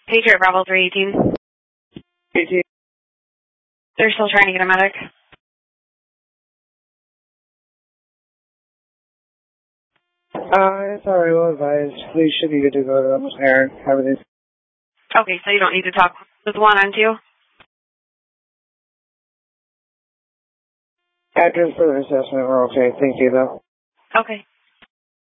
Patriot Bravo 318. 18. They're still trying to get a medic. It's already well advised. We should be good to go to the parent. Everything. Okay, so you don't need to talk with 1 on 2? After further assessment, we're okay. Thank you, though. Okay.